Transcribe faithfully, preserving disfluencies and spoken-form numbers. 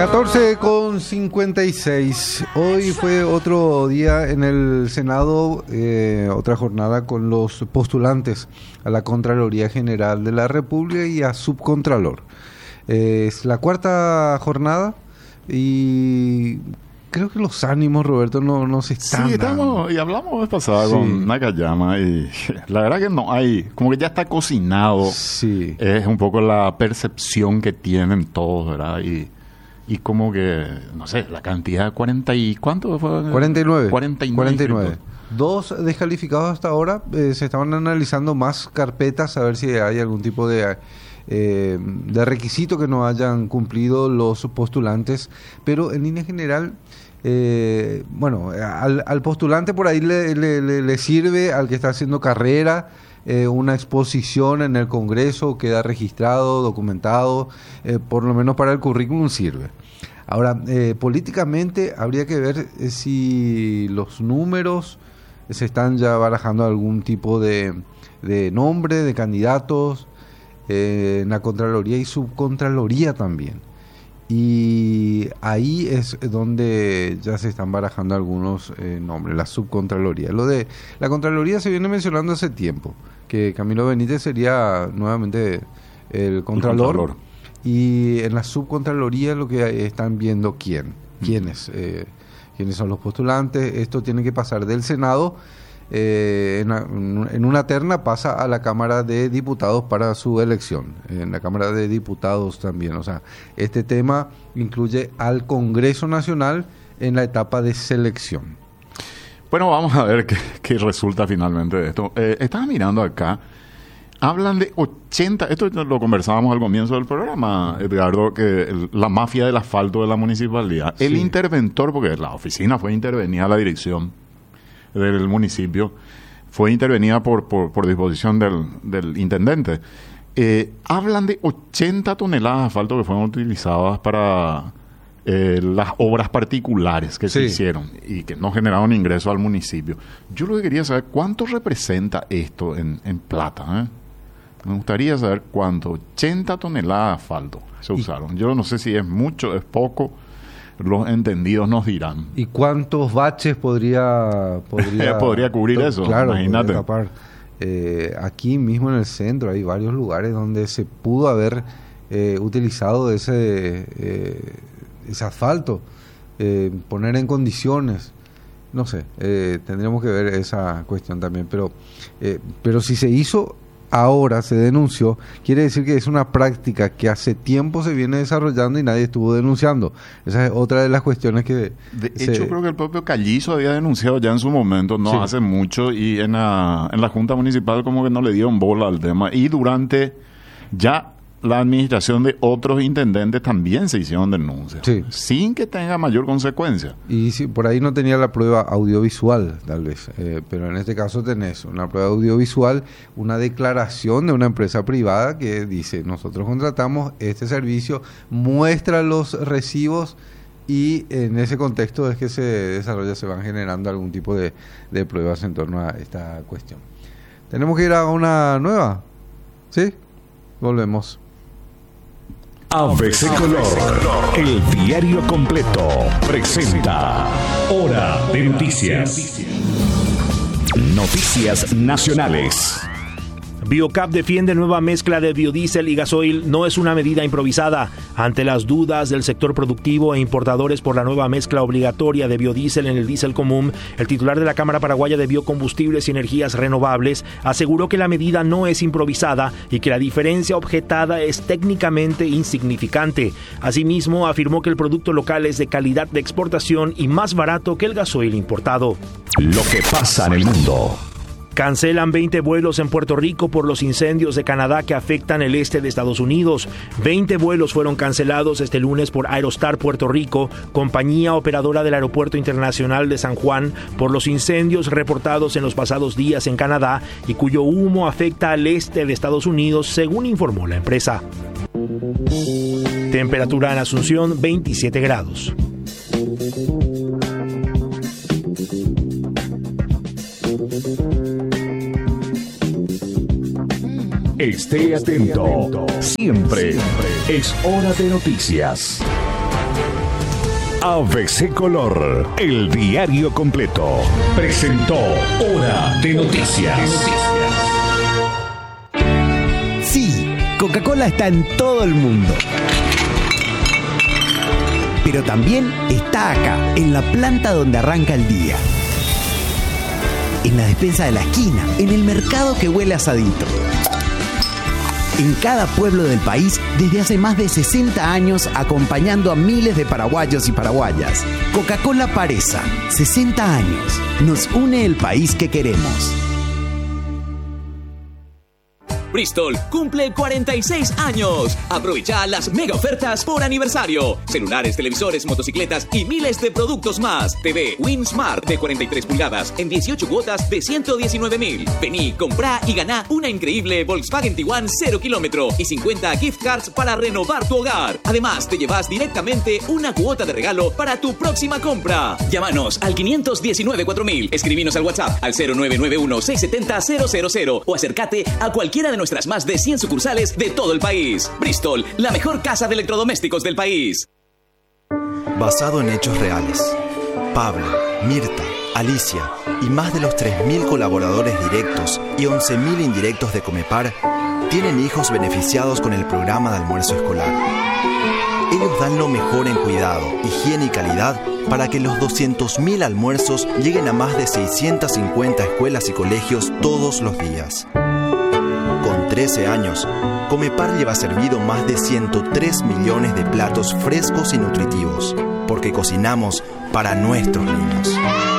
catorce con cincuenta y seis. Hoy fue otro día en el Senado, eh, otra jornada con los postulantes a la Contraloría General de la República y a Subcontralor. Eh, es la cuarta jornada y creo que los ánimos, Roberto, no, no se están Sí, estamos, y hablamos vez pasada sí. con Nakayama y la verdad que no hay, como que ya está cocinado. Sí. Es un poco la percepción que tienen todos, ¿verdad? Y, y como que, no sé, la cantidad, cuarenta y... ¿Cuánto fue? cuarenta y nueve. cuarenta y nueve. cuarenta y nueve. Dos descalificados hasta ahora. Eh, se estaban analizando más carpetas a ver si hay algún tipo de... Eh, de requisito que no hayan cumplido los postulantes, pero en línea general, eh, bueno, al, al postulante por ahí le, le, le, le sirve, al que está haciendo carrera, eh, una exposición en el Congreso, queda registrado, documentado, eh, por lo menos para el currículum sirve. Ahora, eh, políticamente habría que ver eh, si los números se están ya barajando algún tipo de, de nombre, de candidatos, en la Contraloría y Subcontraloría también. Y ahí es donde ya se están barajando algunos eh, nombres, la Subcontraloría. Lo de la Contraloría se viene mencionando hace tiempo, que Camilo Benítez sería nuevamente el Contralor. El Contralor. Y en la Subcontraloría lo que están viendo quién, quiénes, eh, quiénes son los postulantes. Esto tiene que pasar del Senado. Eh, en, en una terna pasa a la Cámara de Diputados para su elección, en la Cámara de Diputados también, o sea, este tema incluye al Congreso Nacional en la etapa de selección. Bueno, vamos a ver qué, qué resulta finalmente de esto. Eh, estaba mirando acá, hablan de ochenta, esto lo conversábamos al comienzo del programa, Edgardo, que el, la mafia del asfalto de la municipalidad, sí. El interventor, porque la oficina fue intervenida a la dirección del municipio, fue intervenida por, por, por disposición del, del intendente. Eh, hablan de ochenta toneladas de asfalto que fueron utilizadas para eh, las obras particulares que sí. se hicieron y que no generaron ingreso al municipio. Yo lo que quería saber, ¿cuánto representa esto en, en plata? ¿eh? Me gustaría saber cuánto. ochenta toneladas de asfalto se usaron. Yo no sé si es mucho, es poco. Los entendidos nos dirán. ¿Y cuántos baches podría podría, podría cubrir to- eso? Claro, imagínate. Eh, aquí mismo en el centro hay varios lugares donde se pudo haber eh, utilizado ese eh, ese asfalto, eh, poner en condiciones. No sé, eh, tendríamos que ver esa cuestión también. Pero, eh, pero si se hizo ahora, se denunció, quiere decir que es una práctica que hace tiempo se viene desarrollando y nadie estuvo denunciando. Esa es otra de las cuestiones que... De se... hecho, creo que el propio Callizo había denunciado ya en su momento, no sí. hace mucho, y en la, en la Junta Municipal como que no le dieron bola al tema. Y durante ya la administración de otros intendentes también se hicieron denuncias, sí. sin que tenga mayor consecuencia. Y si por ahí no tenía la prueba audiovisual, tal vez, eh, pero en este caso tenés una prueba audiovisual, una declaración de una empresa privada que dice, nosotros contratamos este servicio, muestra los recibos y en ese contexto es que se desarrolla, se van generando algún tipo de, de pruebas en torno a esta cuestión. ¿Tenemos que ir a una nueva? ¿Sí? Volvemos. A B C Color, el diario completo, presenta Hora de Noticias. Noticias nacionales. Biocap defiende nueva mezcla de biodiesel y gasoil. No es una medida improvisada. Ante las dudas del sector productivo e importadores por la nueva mezcla obligatoria de biodiesel en el diésel común, el titular de la Cámara Paraguaya de Biocombustibles y Energías Renovables aseguró que la medida no es improvisada y que la diferencia objetada es técnicamente insignificante. Asimismo, afirmó que el producto local es de calidad de exportación y más barato que el gasoil importado. Lo que pasa en el mundo. Cancelan veinte vuelos en Puerto Rico por los incendios de Canadá que afectan el este de Estados Unidos. veinte vuelos fueron cancelados este lunes por Aerostar Puerto Rico, compañía operadora del Aeropuerto Internacional de San Juan, por los incendios reportados en los pasados días en Canadá y cuyo humo afecta al este de Estados Unidos, según informó la empresa. Temperatura en Asunción, veintisiete grados. Esté atento. Siempre es hora de noticias. A B C Color, el diario completo, presentó Hora de Noticias. Sí, Coca-Cola está en todo el mundo. Pero también está acá, en la planta donde arranca el día. En la despensa de la esquina, en el mercado que huele asadito. En cada pueblo del país, desde hace más de sesenta años, acompañando a miles de paraguayos y paraguayas. Coca-Cola Paresa, sesenta años. Nos une el país que queremos. Bristol cumple cuarenta y seis años. Aprovecha las mega ofertas por aniversario. Celulares, televisores, motocicletas y miles de productos más. T V Win Smart de cuarenta y tres pulgadas en dieciocho cuotas de ciento diecinueve mil. Vení, comprá y ganá una increíble Volkswagen Tiguan cero kilómetro y cincuenta gift cards para renovar tu hogar. Además, te llevas directamente una cuota de regalo para tu próxima compra. Llámanos al quinientos diecinueve cuatro mil. Escribinos al WhatsApp al cero nueve nueve uno seis siete cero cero cero cero o acércate a cualquiera de nuestras más de cien sucursales de todo el país. Bristol, la mejor casa de electrodomésticos del país. Basado en hechos reales, Pablo, Mirta, Alicia y más de los tres mil colaboradores directos y once mil indirectos de Comepar tienen hijos beneficiados con el programa de almuerzo escolar. Ellos dan lo mejor en cuidado, higiene y calidad para que los doscientos mil almuerzos lleguen a más de seiscientas cincuenta escuelas y colegios todos los días. Con trece años, Comepar lleva servido más de ciento tres millones de platos frescos y nutritivos, porque cocinamos para nuestros niños.